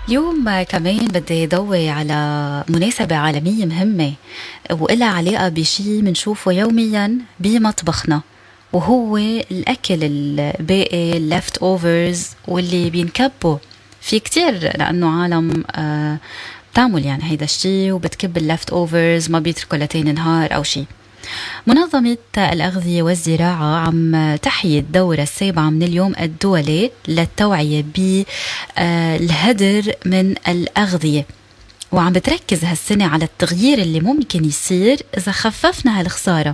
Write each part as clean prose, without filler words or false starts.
اليوم كمان بدي ضوي على مناسبة عالمية مهمة وإلها علاقة بشي منشوفه يوميا بمطبخنا، وهو الأكل الباقي left overs واللي بينكبوا في كتير، لأنه عالم بتعمل يعني هيدا الشي وبتكب اللفت اوفرز، ما بيتركوا لتاني نهار أو شي. منظمة الأغذية والزراعة عم تحيي الدورة السابعة من اليوم الدولي للتوعية بالهدر من الأغذية، وعم بتركز هالسنة على التغيير اللي ممكن يصير إذا خففنا هالخسارة.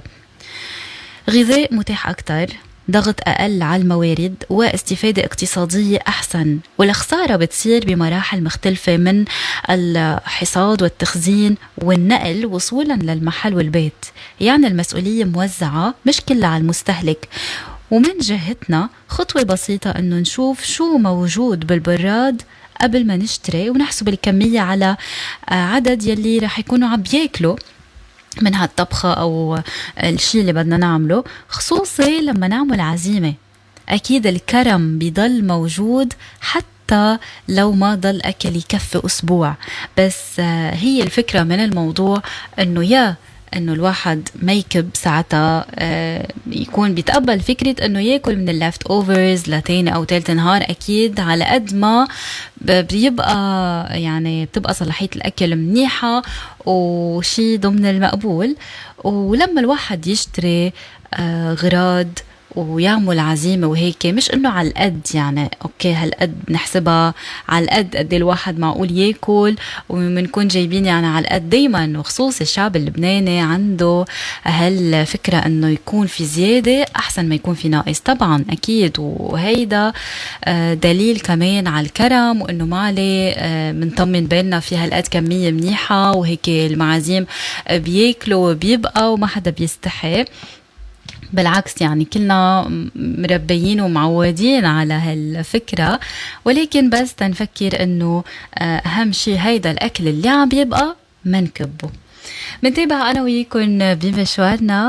غذاء متاح أكتر، ضغط أقل على الموارد، واستفادة اقتصادية أحسن، والخسارة بتصير بمراحل مختلفة من الحصاد والتخزين والنقل وصولا للمحل والبيت. يعني المسؤولية موزعة مش كلها على المستهلك، ومن جهتنا خطوة بسيطة أنه نشوف شو موجود بالبراد قبل ما نشتري ونحسب الكمية على عدد يلي رح يكونوا عم بياكلوا من هالطبخة أو الشي اللي بدنا نعمله، خصوصي لما نعمل عزيمة. أكيد الكرم بيضل موجود حتى لو ما ضل أكل يكفي أسبوع، بس هي الفكرة من الموضوع أنه انه الواحد ما يكب ساعتها، يكون بيتقبل فكرة انه ياكل من اللافت اوفرز لتاني او تالت نهار، اكيد على قد ما بيبقى يعني بتبقى صلاحية الاكل منيحة وشي ضمن المقبول. ولما الواحد يشتري غراض ويعمل عزيمة وهيك، مش انه على القد، يعني اوكي هالقد بنحسبها على القد قد الواحد معقول ياكل، ومنكون جايبين يعني على القد دايما، وخصوصي الشعب اللبناني عنده هالفكرة انه يكون في زيادة احسن ما يكون في ناقص. طبعا اكيد، وهيدا دليل كمان على الكرم، وانه ما عليه منطمن بالنا في هالقد كمية منيحة، وهيك المعازيم بياكلوا وبيبقى وما حدا بيستحي. بالعكس يعني كلنا مربيين ومعودين على هالفكرة، ولكن بس تنفكر انه اهم شيء هيدا الاكل اللي عم بيبقى منكبه. منتابع انا وياكم بمشوارنا،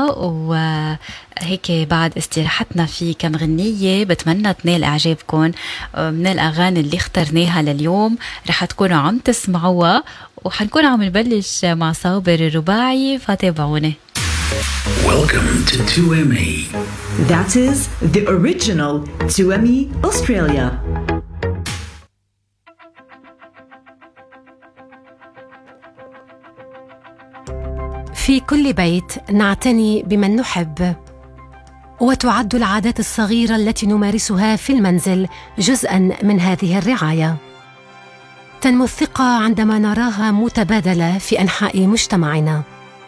وهيك بعد استراحتنا في كم غنية بتمنى تنال اعجابكم من الاغاني اللي اخترناها لليوم. رح تكونوا عم تسمعوها، وحنكون عم نبلش مع صابر الرباعي، فتابعوني. Welcome to 2ME. That is the original 2ME Australia. في كل بيت نعتني بمن نحب، وتعد العادات الصغيرة التي نمارسها في المنزل جزءاً من هذه الرعاية. تنمو الثقة عندما نراها متبادلة في أنحاء مجتمعنا.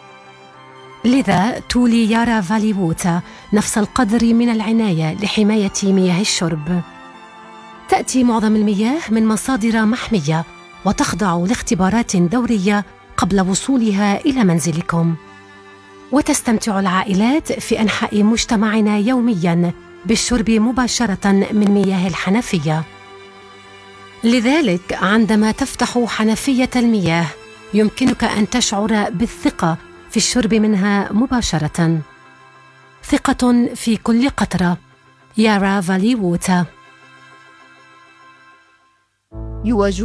لذا تولي يارا فالي ووتا نفس القدر من العناية لحماية مياه الشرب. تأتي معظم المياه من مصادر محمية، وتخضع لاختبارات دورية قبل وصولها إلى منزلكم. وتستمتع العائلات في أنحاء مجتمعنا يومياً بالشرب مباشرة من مياه الحنفية. لذلك عندما تفتح حنفية المياه يمكنك أن تشعر بالثقة في الشرب منها مباشرة. ثقة في كل قطرة. يارا فالي ووتا.